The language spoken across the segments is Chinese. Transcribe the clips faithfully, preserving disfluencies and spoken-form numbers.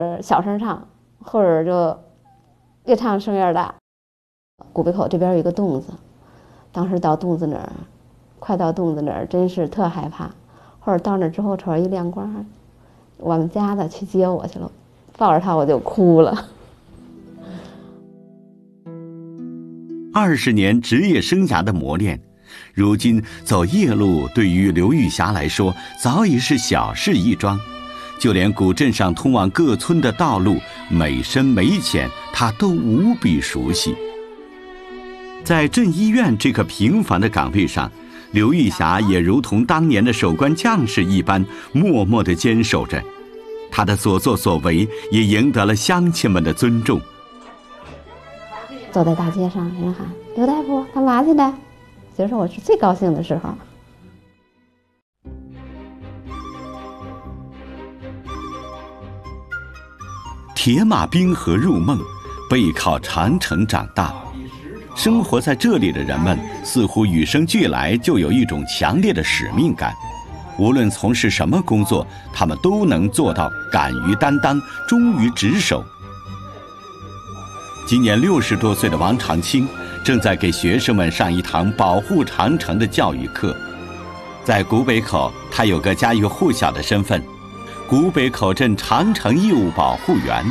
呃小声唱，或者就越唱声越大。古北口这边有一个洞子，当时到洞子那儿，快到洞子那儿，真是特害怕。或者到那之后瞅着一亮光，我们家的去接我去了，抱着他我就哭了。 二十年职业生涯的磨练，如今走夜路对于刘玉霞来说早已是小事一桩，就连古镇上通往各村的道路每深每浅，她都无比熟悉。在镇医院这个平凡的岗位上，刘玉霞也如同当年的守关将士一般，默默地坚守着。她的所作所为也赢得了乡亲们的尊重。 走在大街上，人喊刘大夫干嘛去呢？其实我是最高兴的时候。 铁马冰河入梦，背靠长城长大。生活在这里的人们似乎与生俱来就有一种强烈的使命感，无论从事什么工作，他们都能做到敢于担当，忠于职守。今年六十多岁的王长青正在给学生们上一堂保护长城的教育课。在古北口，他有个家喻户晓的身份——古北口镇长城义务保护员。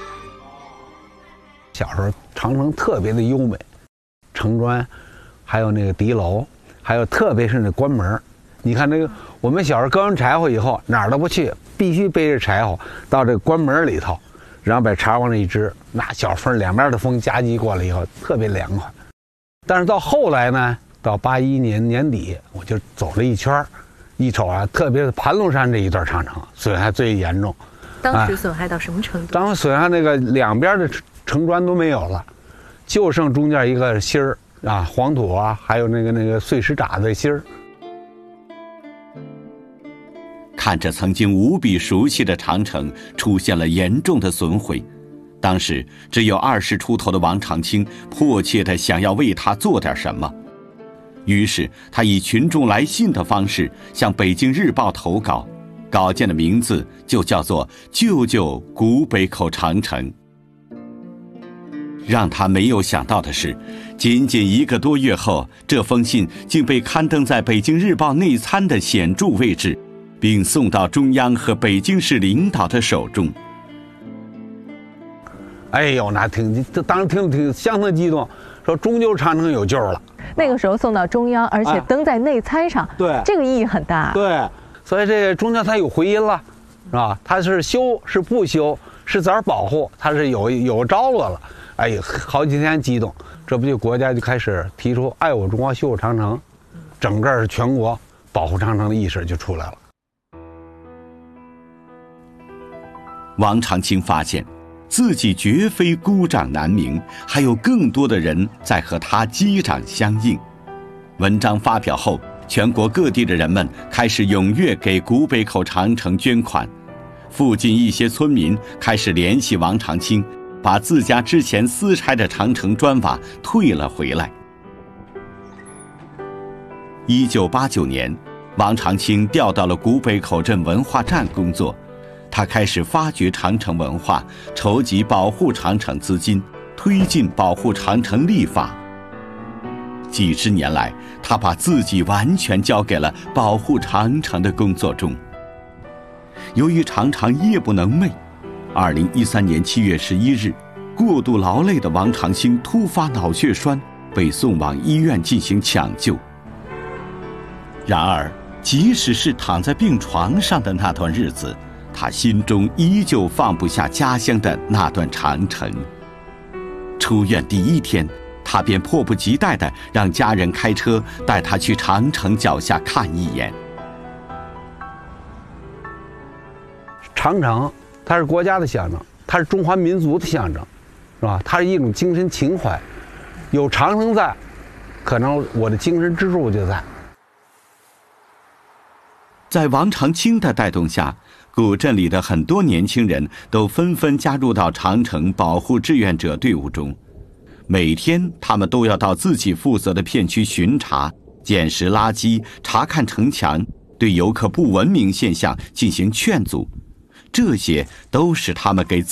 小时候长城特别的优美，城砖，还有那个敌楼，还有特别是那关门。你看那个，我们小时候割完柴火以后，哪儿都不去，必须背着柴火到这个关门里头，然后把柴往那一支，那小风两边的风夹击过来以后，特别凉快。但是到后来呢，到八一年年底，我就走了一圈，一瞅啊，特别是盘龙山这一段长城损害最严重。 当时损害到什么程度？ 当时损害那个两边的城砖都没有了，就剩中间一个芯儿啊，黄土啊，还有那个那个碎石渣子芯儿。 看着曾经无比熟悉的长城出现了严重的损毁，当时只有二十出头的王长青迫切地想要为他做点什么，于是他以群众来信的方式向北京日报投稿，稿件的名字就叫做《救救古北口长城》。让他没有想到的是，仅仅一个多月后，这封信竟被刊登在北京日报内参的显著位置，并送到中央和北京市领导的手中。 哎呦，那挺当时听挺相当激动，说终究长城有救了。 那个时候送到中央，而且登在内参上， 哎、对， 这个意义很大。 对，所以这个中间它有回音了，是吧？它是修是不修，是咋保护，它是有有着落了。哎呀，好几天激动，这不就国家就开始提出爱我中华修护长城，整个全国保护长城的意识就出来了。 王长青发现自己绝非孤掌难鸣，还有更多的人在和他击掌相应。文章发表后，全国各地的人们开始踊跃给古北口长城捐款，附近一些村民开始联系王长青，把自家之前私拆的长城砖瓦退了回来。一九八九年，王长青调到了古北口镇文化站工作，他开始发掘长城文化，筹集保护长城资金，推进保护长城立法。几十年来，他把自己完全交给了保护长城的工作中。由于常常夜不能寐，二零一三年七月十一日，过度劳累的王长青突发脑血栓，被送往医院进行抢救。然而，即使是躺在病床上的那段日子，他心中依旧放不下家乡的那段长城。出院第一天，他便迫不及待地让家人开车带他去长城脚下看一眼。 长城它是国家的象征，它是中华民族的象征，是吧？它是一种精神情怀，有长城在，可能我的精神支柱就在。 在王长青的带动下，古镇里的很多年轻人都纷纷加入到长城保护志愿者队伍中。每天他们都要到自己负责的片区巡查、捡拾垃圾、查看城墙，对游客不文明现象进行劝阻。 这些都是他们给